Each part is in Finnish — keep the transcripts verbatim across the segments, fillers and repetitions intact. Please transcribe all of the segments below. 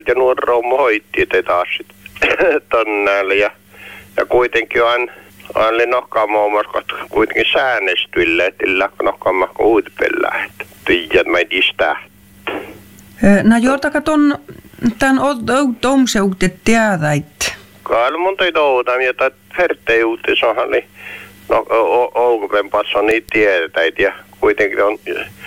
Ja nuorroumu hoitti te taas tonnäällä ja, ja kuitenkin on oli nokkaamoomas kuitenkin säännöstyillä, että illa nokkaamassa uutipellä, että tiedät mä istää. No jortaka ton tämän outomseutet tiedäit? Kaal mun toi toutam, jota hertteiuutis onhan li no oukupen passa niin tiedäit ja kuitenkin on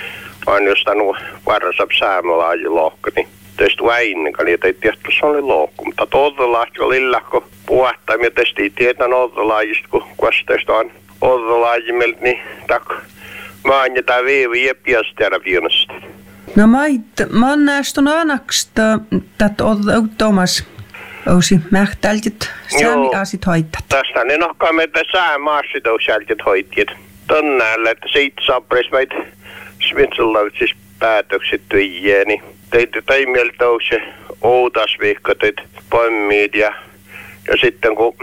on jostain varrasap säämälaaji lohko, niin tästä väinnenkään, että ei tiedä, että se oli lohko, mutta toutolaasti oli illakko puhtaa, ja tästä ei tiedä toutolaajista, kun tästä on toutolaajimilta, niin tak maanjetaan viivi ja piastjärä pienesti. No mait, mä oon näistä anaksta, että outomas ousi mähtältit säämi asit hoitat. Tästä niin ohkaa meitä säämaasit ousialtit hoitit. Tonnäällä, että siitä saapres meitä smitsullautsis päätökset tyijäni. Teitte taimieltä ousi outasvihkotit, pommit ja, ja sitten kun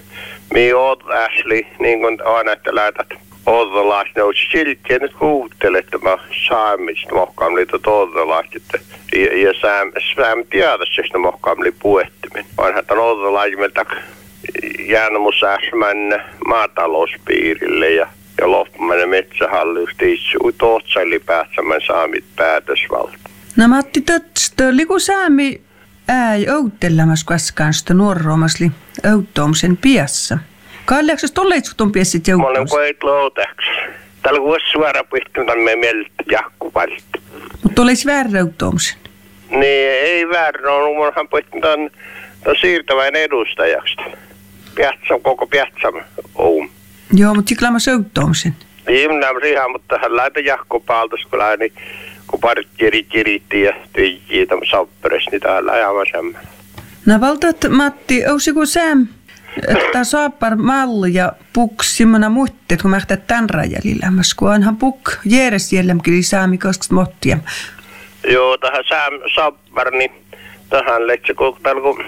mi oot äsli, niin kuin aina, että lähtät ootolaas nousi siltiä, nyt kuuntele, että mä saamista mohkaan liitä ootolaas, ja, ja sääm, sääm tiedä, että mohkaan oli puhettimin. Vanhan tämän ootolaajimelta jäänyt mun sääsmän maatalouspiirille ja ja loppumainen metsähalliusti itsui tootsaili päätsämän saamit päätösvalta. No Matti, tästä liku saami äi outtellamas kaskansta nuorroomasli outtoomsen piassa. Kalliaksas tolleitsut on piessit jouttoos? Mä olen koet loutaksi. Täällä vuosi suora puhtunut me mieltä jakkuvalta. Mutta oleis väärä outtoomsen? Niin, ei väärä. No, munhan puhtunut tämän siirtävän edustajaksi. Piatsam, koko piatsam oum. Joo, mutta siklaamas outtoomsen? Niin, minä olen ihan, mutta hän laita jakkupaaltas, kun lähti, kun parit kiri kiritti ja tyijii tämän sapperes, niin täällä ajama semmoinen. No valtat, Matti, ousiko sääm, että saappar malli ja puk simmona muitteet, kun mä ähtää tän rajallilämmäs, kun onhan puk järjest jällemkin saami koskas mottia. Joo, tähän sääm saappar, niin tähän lehti, kun täällä kun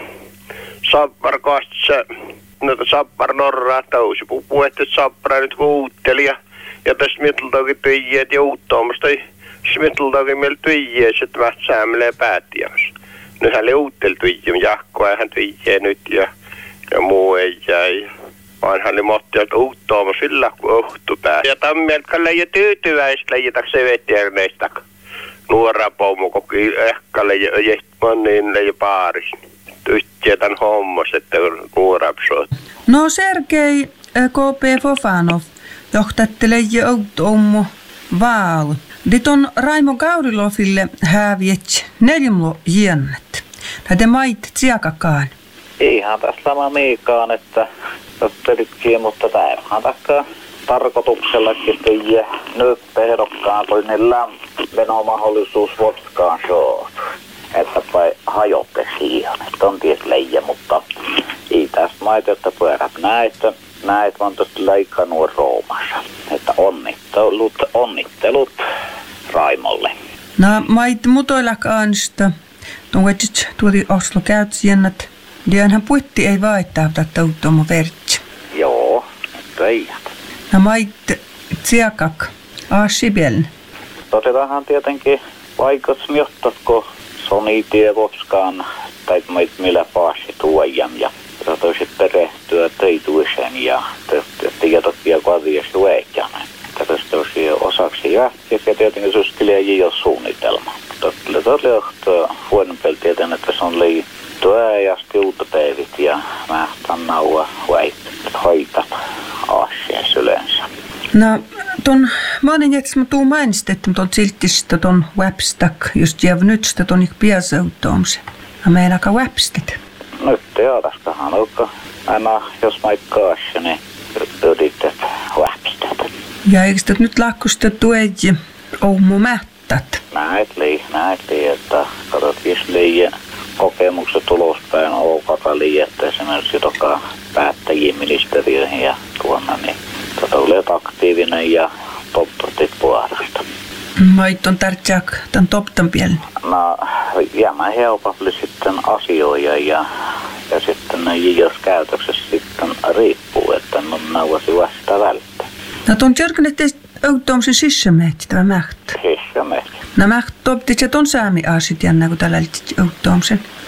saappar kastissa, no sappar norraa tausi. Puhuette sappara nyt kuutteli ja, ja tästä mitteltaukin tyijät ja uuttoomasta. Mitteltaukin meillä tyijät, että vähän säämmelee päätiämässä. Nyt hän oli uutteli tyijät, jakkoa ja hän tyijää nyt ja, ja muu ei jäi. Vaan hän oli mohtia, että uuttoomassa sillä kun ohtu pää. Ja tämän mieltä leijä tyytyväistä leijätäks se vetjärneistä. Nuora poumu koki ehkä leijä jehtimannin leijä paaris. Tyhtietän hommas, että nuorapsot. No Sergei K P Fofanov johtattelee outommu vaal. Dit on Raimo Kaurilofille häviet neljämlo jännet. Näitä mait tsiakakaan. Ihan tässä sama miikaan, että pelittiin, mutta tämä takaa tarkoituksellakin tyijä nyt ehdokkaan toi niin lämpenomahdollisuus vodkaan soot. Että vai hajotte siihen, että on ties leijä, mutta ei tästä maita, että pyörät näitä, näitä on tuosta leikannut Roomassa. Että onnittelut, onnittelut Raimolle. No mait mutoilak aansta, tuon etsit tuoti Oslo käytsiennät, dianhan puitti ei vaittaa tätä uuttomu vertsi. Joo, teijät. No mait tsiakak, aasibeln. Totetaanhan tietenkin vaikutus miottatko Sonitie Voskaan tai millä paasi tuojan ja toiset perehtyä teituisen ja tiedot vielä asiasta väikämään. Tästä olisi osaksi jähtiä ja tietenkin se olisi ei ole suunnitelma. Totta todella huonompi tietää, että se on liittyä ja uutta päivit ja mä tämän naua väittänyt hoitat asiassa yleensä. No, ton maanin jättis mä tuun mainitsit, että ton siltistä ton webstack, just jäv nyt sitä ton ik piasautoomse. No meinaka webstit. Nyt teadaskahan olka aina, jos mä ikkaassa, niin yrität webstit. Ja eikö sitä nyt lakkusta tueji oumu mättät? Näet lii, näet lii, että katsot vis lii kokemukset tulospäin oukaka lii, että esimerkiksi joka päättäjiin ministeriöihin ja tuonna, niin tätä olet aktiivinen ja toptotit puolesta. Mait on tärkeäk tämän toptan pielen? No, ja mä helpompi sitten asioija ja, ja sitten jos käytöksessä sitten riippuu, että no nauasi vasta välttää. No tuon tjörkän, ettei outoomsen sissämehti tämä mäht? Sissämehti. No mäht toptit ja ton saami aasit jännä, kun täällä oli outoomsen.